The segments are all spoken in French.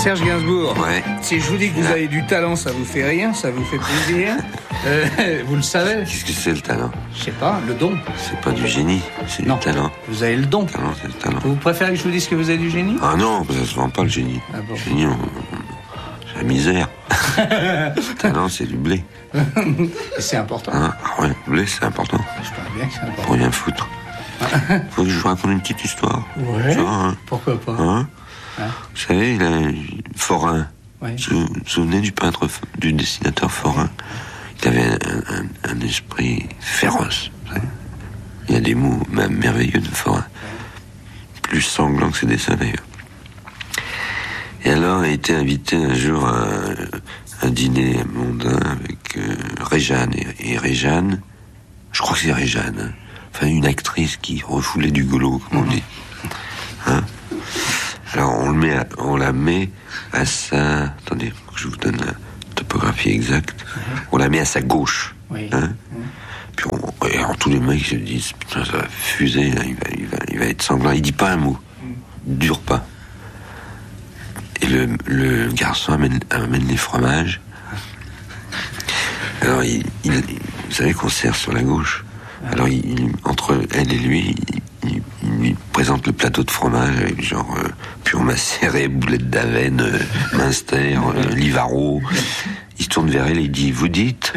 Serge Gainsbourg, Ouais. si je vous dis que vous avez du talent, ça vous fait rien, ça vous fait plaisir. Vous le savez? Qu'est-ce que c'est le talent? Je sais pas, le don. C'est pas du génie, c'est du Non. talent. Vous avez le don. Le talent, c'est le talent. Vous préférez que je vous dise que vous avez du génie? Ah non, ça se vend pas le génie. Ah bon. Le génie, c'est la misère. Le talent, c'est du blé. Et c'est important. Hein? Ah ouais, le blé, c'est important. Je parle bien que c'est important. Pour rien foutre. Faut que je vous raconte une petite histoire. Ouais. Ça, hein? Pourquoi pas? Hein? Hein? Vous savez, il a Forain. Ouais. Vous vous souvenez du peintre, du dessinateur Forain? Il avait un esprit féroce. Vous savez. Il y a des mots même merveilleux de Forain. Plus sanglants que ses dessins d'ailleurs. Et alors, il a été invité un jour à un dîner mondain avec Réjeanne. Et Réjeanne, je crois que c'est Réjeanne, hein. Enfin, une actrice qui refoulait du golo, comme on dit. Hein? Alors, on la met à sa... Attendez, que je vous donne la topographie exacte. On la met à sa gauche. Oui. Hein? Puis et alors, tous les mecs se disent, putain, ça va fuser, là, il va être sanglant. Il dit pas un mot. Il dure pas. Et le garçon amène les fromages. Alors, vous savez qu'on sert sur la gauche. Alors, entre elle et lui, il lui présente le plateau de fromage avec genre pur macéré, boulettes d'Avenne, Münster, Livaro. Il se tourne vers elle et il dit, vous dites?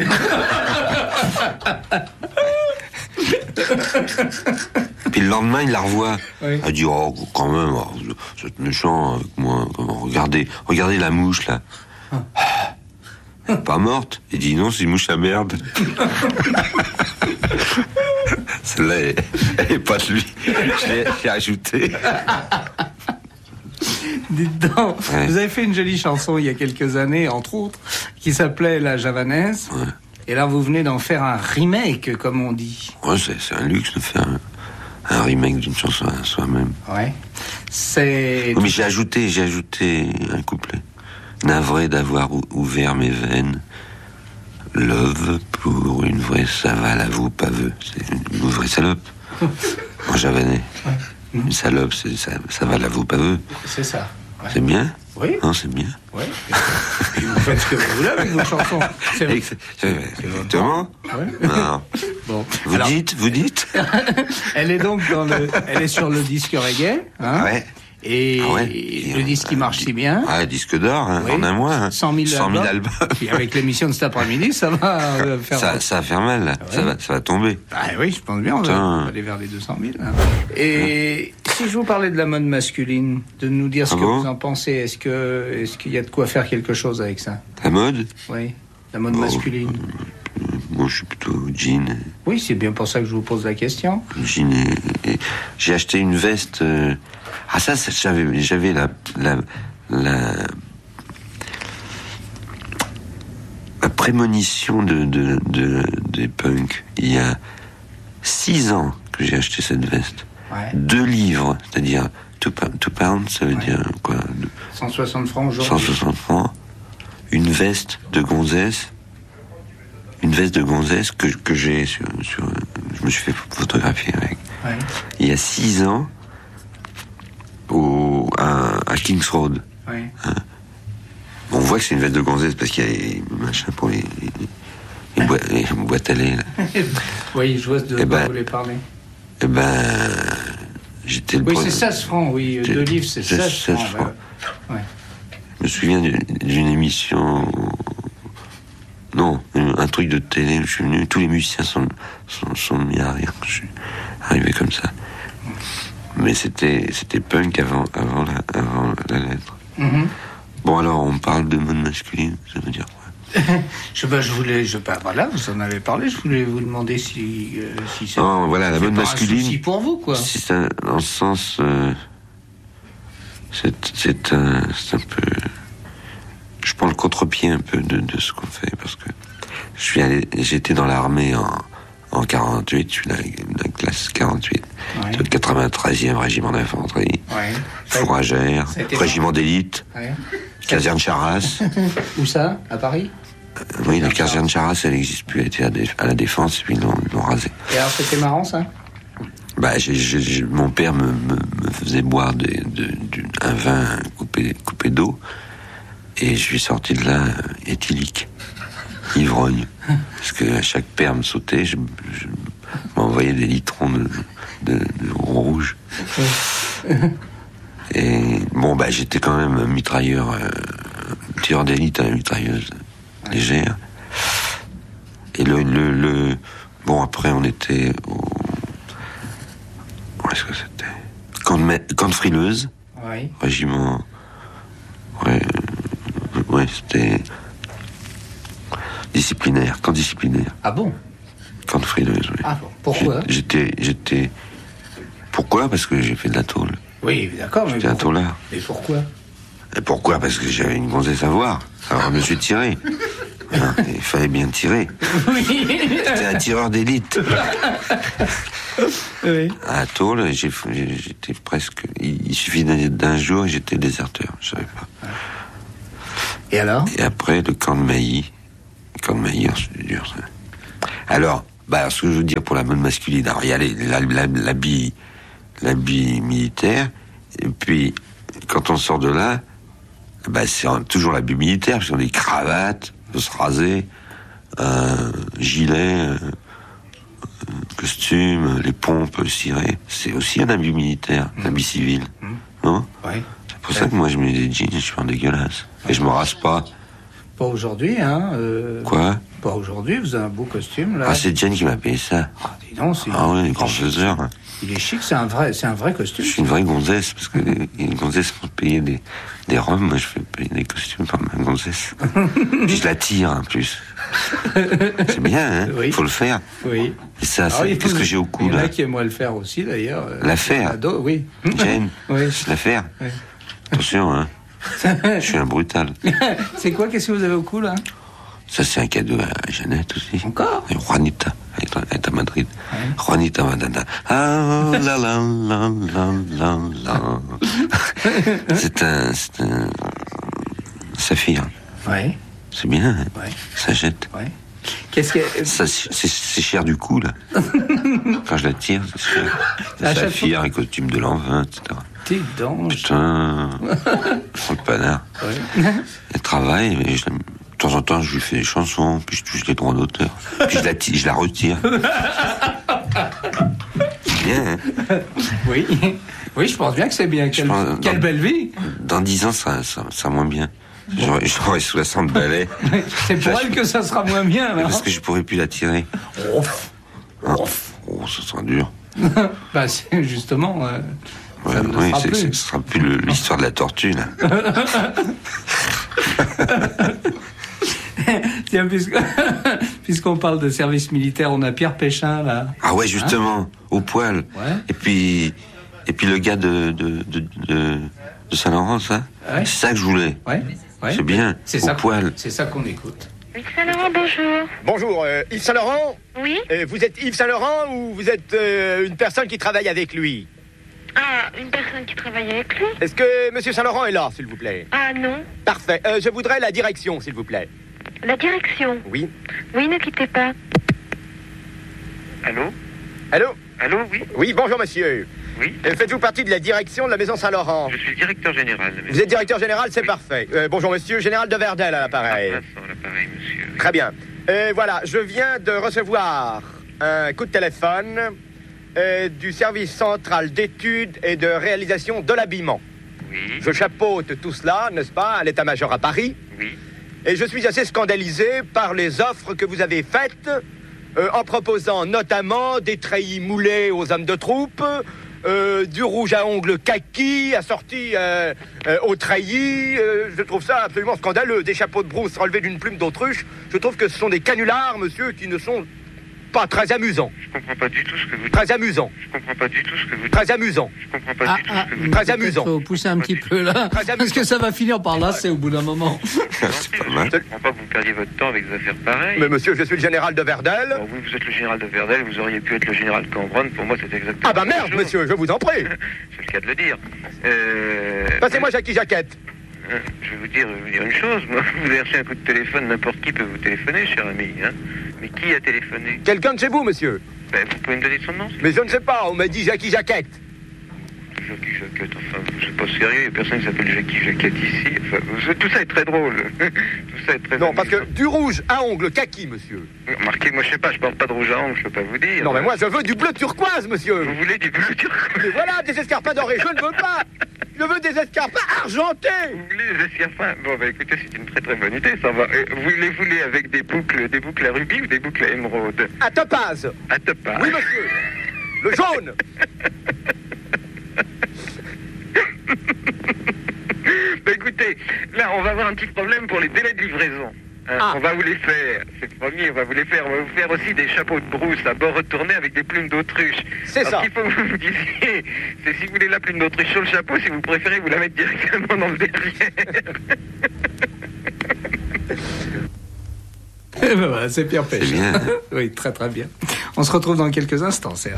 Puis le lendemain, il la revoit. Oui. Elle dit, oh, quand même, oh, vous êtes méchant avec moi. Regardez la mouche, là. Pas morte? Il dit, non, c'est une mouche à merde. Celle-là, elle est pas de lui. J'ai ajouté. Dites donc, Ouais. vous avez fait une jolie chanson il y a quelques années, entre autres, qui s'appelait La Javanaise. Ouais. Et là, vous venez d'en faire un remake, comme on dit. Ouais, c'est un luxe de faire un remake d'une chanson à soi-même. Ouais. C'est... Oui, mais j'ai ajouté un couplet. Navré d'avoir ouvert mes veines. Love pour une vraie savale à vous paveux. C'est une vraie salope. En javanais. Une salope, c'est savale à vous paveux. C'est ça. Ouais. C'est bien? Oui. Non, c'est bien. Oui. Et vous faites ce que vous voulez avec vos chansons. C'est vrai. Exactement. Ouais. Non. Bon. Vous Alors, dites? elle est donc elle est sur le disque reggae, hein. Ouais. Et Ah ouais. le disque qui marche si bien. Ah, disque d'or, hein, Oui. en un mois. Hein. 100 000 albums. Puis avec l'émission de cet après-midi, ça va faire... Ça va faire mal, là. Ouais. Ça va tomber. Ah oui, je pense bien, on va aller vers les 200 000. Hein. Et si je vous parlais de la mode masculine, de nous dire ce que vous en pensez, est-ce qu'il y a de quoi faire quelque chose avec ça? La mode? Oui, la mode masculine. Moi, je suis plutôt jean. Oui, c'est bien pour ça que je vous pose la question. Jean et j'ai acheté une veste... Ah, ça, j'avais la prémonition des punks. Il y a 6 ans que j'ai acheté cette veste. Ouais. 2 livres, c'est-à-dire 2 pounds, ça veut dire quoi? 160 francs aujourd'hui. 160 francs. Une veste de gonzesse. Une veste de gonzesse que j'ai sur... Je me suis fait photographier avec. Ouais. Il y a 6 ans, à Kings Road. Ouais. On voit que c'est une veste de gonzesse parce qu'il y a les machins pour les boîtes à lait. Là. Oui, je vois de quoi vous voulez parler. Eh ben, j'étais le Oui, c'est 16 francs, oui. 2 livres, c'est 16 francs. francs. Ouais. Je me souviens d'une émission... Non, un truc de télé où je suis venu, tous les musiciens sont mis à rire. Je suis arrivé comme ça. Mais c'était punk avant la lettre. Mm-hmm. Bon, alors, on parle de mode masculine, ça veut dire quoi? Voilà, vous en avez parlé, je voulais vous demander si c'est... Non, voilà, la mode masculine... C'est un souci pour vous, quoi. Si c'est dans le sens... c'est un peu... Je prends le contre-pied un peu de ce qu'on fait, parce que j'étais dans l'armée en 48, je suis la classe 48, Ouais. le 93e régiment d'infanterie, Ouais. fourragère, Ça a été régiment d'élite, Ouais. caserne Charras. Où ça? À Paris? Oui, la caserne Charras, elle n'existe plus, elle était à la Défense, puis ils l'ont rasée. Et alors, c'était marrant, ça? Bah, mon père me faisait boire un vin coupé d'eau, Et je suis sorti de là éthylique, ivrogne. Parce qu'à chaque perme sautée, je m'envoyais des litrons de rouge. Et bon, j'étais quand même un mitrailleur, tireur d'élite à la mitrailleuse légère. Et bon, après, on était où est-ce que c'était ? Camp de Frileuse, oui. Régiment. Ouais, c'était disciplinaire, camp disciplinaire. Ah bon ? Camp de Frileuse, oui. Ah bon, pourquoi ? J'étais. Pourquoi ? Parce que j'ai fait de la tôle. Oui, d'accord, mais. J'étais un tôlard. Et pourquoi ? Et pourquoi ? Parce que j'avais une gonzesse à voir. Alors je me suis tiré. Hein, il fallait bien tirer. Oui. J'étais un tireur d'élite. Oui. À tôle, j'étais presque. Il suffit d'un jour et j'étais déserteur. Je savais pas. Et alors ? Et après, le camp de Mailly. Le camp de Mailly, c'est dur, ça. Alors, ce que je veux dire pour la mode masculine, alors il y a l'habit militaire, et puis, quand on sort de là, c'est toujours l'habit militaire, parce qu'on a des cravates, on peut se raser, gilet, costume, les pompes, le ciré. C'est aussi un habit militaire, un habit civil. Non ? Oui. C'est pour ça que moi je mets des jeans, je suis un dégueulasse. Et je me rase pas. Pas aujourd'hui, hein. Quoi ? Pas aujourd'hui, vous avez un beau costume, là. Ah, c'est Jen qui m'a payé ça. Ah, dis donc, c'est... Ah oui, grand faiseur. Il est chic, c'est un vrai costume. Je suis une vraie gonzesse, parce que les gonzesses font payer des robes, moi je fais payer des costumes par ma gonzesse. Puis je la tire, en plus. C'est bien, hein. Oui. Faut le faire. Oui. Et ça, qu'est-ce que j'ai au cou, là ? Il y en a qui aimeraient le faire aussi, d'ailleurs. La faire ? Oui. Jen, oui. Je la faire ? Oui. Attention, hein. Je suis un brutal. C'est quoi, qu'est-ce que vous avez au cou, là ? Ça, c'est un cadeau à Jeannette aussi. Encore ? Et Juanita, elle est à Madrid. Ouais. Juanita Madana. Ah, la la la la la la. C'est un saphir. Oui. C'est bien, hein. Ouais. Ça jette. Oui. Qu'est-ce que... Ça, c'est cher du coup, là. Quand je la tire, c'est cher. À chaque saphir, un costume de l'an 20, etc. T'es dangereux. Putain, trop de panard. Oui. Elle travaille, mais de temps en temps, je lui fais des chansons, puis je touche les droits d'auteur. Puis je la retire. C'est bien, hein. Oui. Oui, je pense bien que c'est bien. Quelle belle vie. Dans 10 ans, ça sera moins bien. J'aurai 60 balais. C'est pour elle que ça sera moins bien, là. Parce que je pourrai plus la tirer. Oh, ça sera dur. C'est justement... ça ne sera plus. Ce sera plus l'histoire de la tortue, là. Tiens, puisqu'on parle de service militaire, on a Pierre Péchin, là. Ah ouais, justement, au poil. Ouais. Et puis le gars de Saint-Laurent, ça. Ouais. C'est ça que je voulais. Ouais. C'est bien, au poil. C'est ça qu'on écoute. Yves Saint-Laurent, bonjour. Bonjour, Yves Saint-Laurent ? Oui. Vous êtes Yves Saint-Laurent ou vous êtes une personne qui travaille avec lui ? Ah, une personne qui travaille avec lui ? Est-ce que Monsieur Saint-Laurent est là, s'il vous plaît ? Ah non. Parfait. Je voudrais la direction, s'il vous plaît. La direction ? Oui. Oui, ne quittez pas. Allô ? Allô ? Allô, oui ? Oui, bonjour monsieur. Oui. Faites-vous partie de la direction de la Maison Saint-Laurent ? Je suis directeur général. Vous êtes directeur général, c'est Oui. parfait. Bonjour monsieur, général de Verdel à l'appareil. Vincent, l'appareil, monsieur. Oui. Très bien. Voilà, je viens de recevoir un coup de téléphone du service central d'études et de réalisation de l'habillement. Oui. Je chapeaute tout cela, n'est-ce pas, à l'état-major à Paris. Oui. Et je suis assez scandalisé par les offres que vous avez faites, en proposant notamment des treillis moulés aux hommes de troupe, du rouge à ongles kaki assorti au treillis. Je trouve ça absolument scandaleux. Des chapeaux de brousse relevés d'une plume d'autruche. Je trouve que ce sont des canulars, monsieur, qui ne sont pas très amusants. Je comprends pas du tout ce que vous dites. Très amusants. Je comprends pas du tout ce que vous dites. Très amusants. Je comprends pas du tout ce que vous dites. Très amusant. Il faut pousser un petit peu, là. Parce que ça va finir par là, c'est au bout d'un moment. C'est pas mal. Je comprends pas que vous perdiez votre temps avec des affaires pareilles. Mais monsieur, je suis le général de Verdel. Bon, oui, vous êtes le général de Verdel, vous auriez pu être le général de Cambronne. Pour moi, c'est exactement Ah bah la même merde, chose. monsieur, je vous en prie. C'est le cas de le dire. Passez-moi Jackie Jaquette. Je vais vous dire une chose. Moi, vous avez reçu un coup de téléphone, n'importe qui peut vous téléphoner, cher ami. Hein. Mais qui a téléphoné? Quelqu'un de chez vous, monsieur? Ben, vous pouvez me donner son nom? Mais je ne sais pas, on m'a dit Jackie Jaquette. Jackie Jaquette, enfin, c'est pas sérieux, il y a personne qui s'appelle Jackie Jaquette ici. Enfin, tout ça est très drôle. Tout ça est très Non, amusant. parce que du rouge à ongles kaki, monsieur. Remarquez, moi je sais pas, je porte pas de rouge à ongles, je peux pas vous dire. Non, mais moi je veux du bleu turquoise, monsieur. Vous voulez du bleu turquoise? Mais voilà, des escarpins dorés, je ne veux pas. Je veux des escarpins argentés. Vous voulez des escarpins? Bon, bah écoutez, c'est une très très bonne idée, ça va. Vous les voulez avec des boucles à rubis ou des boucles à émeraude? À topaz. À topaz. Oui, monsieur. Le jaune. Bah écoutez, là on va avoir un petit problème pour les délais de livraison. Hein, Ah. On va vous les faire, c'est promis, on va vous les faire. On va vous faire aussi des chapeaux de brousse à bord retourné avec des plumes d'autruche. C'est Alors, ça. ce qu'il faut que vous me disiez, c'est si vous voulez la plume d'autruche sur le chapeau, si vous préférez vous la mettre directement dans le derrière. Eh ben voilà, c'est Pierre Pêche. C'est bien. Oui, très très bien. On se retrouve dans quelques instants, Serge.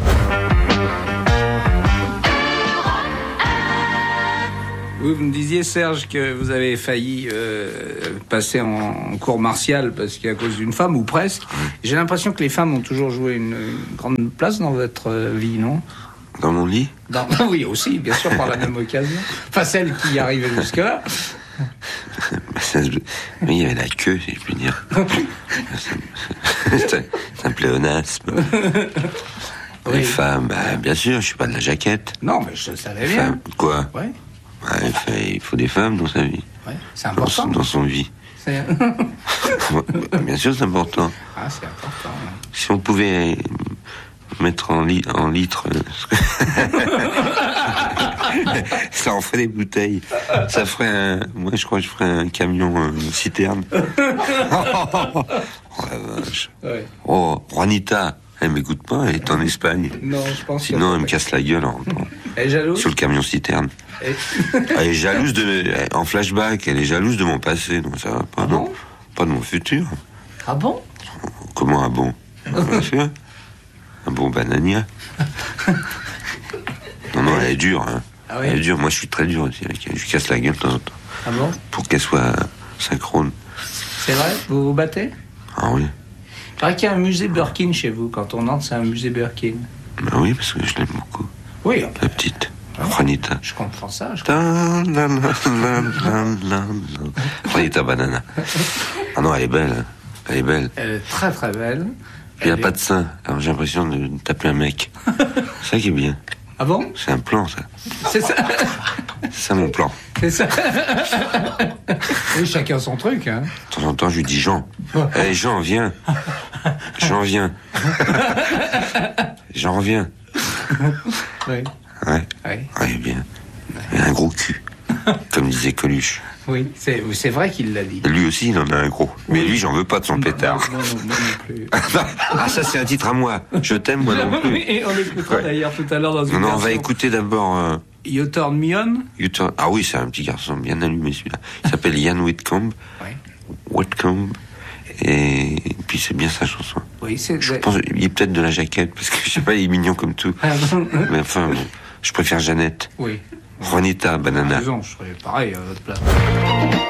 Oui, vous me disiez, Serge, que vous avez failli passer en cour martiale parce qu'à cause d'une femme, ou presque. J'ai l'impression que les femmes ont toujours joué une grande place dans votre vie, non? Dans mon lit? Oui, aussi, bien sûr, par la même occasion. Enfin, celle qui arrivait jusque-là. Mais il y avait la queue, si je puis dire. C'est un pléonasme. Oui. Les femmes, bah, bien sûr, je suis pas de la jaquette. Non, mais je savais bien. Femmes, quoi? Ouais, Il faut des femmes dans sa vie. ouais, c'est important. Dans son vie. C'est... Bien sûr, c'est important. Ah, c'est important. Ouais. Si on pouvait mettre en litres, ça en ferait des bouteilles. Ça ferait moi je crois que je ferais un camion citerne. Oh la vache. Ouais. Oh, Juanita, elle m'écoute pas, elle est en Espagne. Non, je pense Sinon, que... elle me casse la gueule Elle est jalouse. sur le camion citerne. Et- Elle est jalouse en flashback, elle est jalouse de mon passé, donc ça va pas, Ah non. bon Pas de mon futur. Ah bon? Comment un bon? Bien sûr. Un bon banania. Non, elle est dure, hein. Ah oui? Elle est dure, moi je suis très dur aussi avec elle. Je lui casse la gueule de temps en temps. Ah bon? Pour qu'elle soit synchrone. C'est vrai? Vous vous battez? Ah oui. Il paraît qu'il y a un musée Birkin chez vous. Quand on entre, c'est un musée Birkin. Ben oui, parce que je l'aime beaucoup. Oui, La petite. Juanita. je comprends ça. Juanita Banana. Ah non, elle est belle. Hein. Elle est belle. Elle est très très belle. Puis elle n'a pas de sein. Alors j'ai l'impression de taper un mec. C'est ça qui est bien. Ah bon? C'est un plan, ça. C'est ça? C'est ça mon plan. C'est ça? Oui, chacun son truc, hein. De temps en temps, je lui dis Jean. Hé, Jean, viens. Jean, viens. J'en reviens. Oui. Ouais. Oui. Ouais, bien. Il a un gros cul. Comme disait Coluche. Oui, c'est vrai qu'il l'a dit. Et lui aussi, il en a un gros. Mais lui, j'en veux pas de son pétard. Non, non plus. Ah, ça, c'est un titre à moi. Je t'aime, moi non plus. Et on l'écoutera Ouais. d'ailleurs tout à l'heure dans une Non, on va version. écouter d'abord... You Turn Me On. Ah oui, c'est un petit garçon bien allumé, celui-là. Il s'appelle Ian Whitcomb. Oui. Whitcomb. Et puis, c'est bien sa chanson. Oui, c'est... Je pense qu'il est peut-être de la jaquette, parce que, je sais pas, il est mignon comme tout. Ah, non. Mais enfin, bon, je préfère Jeannette. Oui. Juanita Banana. Raison, je serais pareil à votre place.